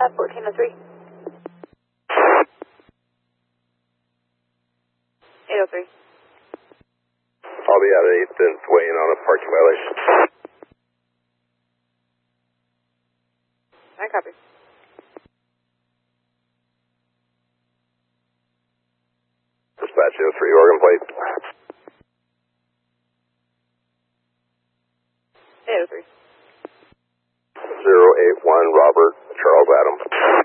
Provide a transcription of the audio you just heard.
1403. 803. I'll be out at 8th and weighing on a parking violation. I copy. Dispatch 03, Oregon plate. 803. 081, Robert, Charles Adams.